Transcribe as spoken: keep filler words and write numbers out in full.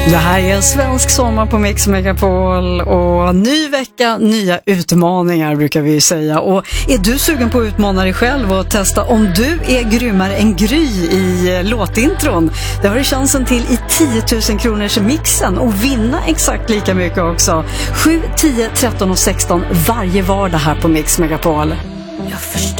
Det här är Svensk sommar på Mix Megapol och ny vecka, nya utmaningar brukar vi säga. Och är du sugen på att utmana dig själv och testa om du är grymmare än Gry i låtintron? Det har du chansen till i tio tusen kronors mixen och vinna exakt lika mycket också. sju, tio, tretton och sexton varje vardag här på Mix Megapol. Jag förstår.